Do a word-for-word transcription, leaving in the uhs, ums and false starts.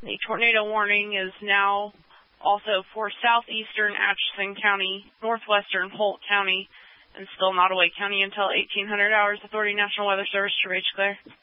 The tornado warning is now also for southeastern Atchison County, northwestern Holt County, and still Nottoway County until eighteen hundred hours. Authority National Weather Service, Trey Claire.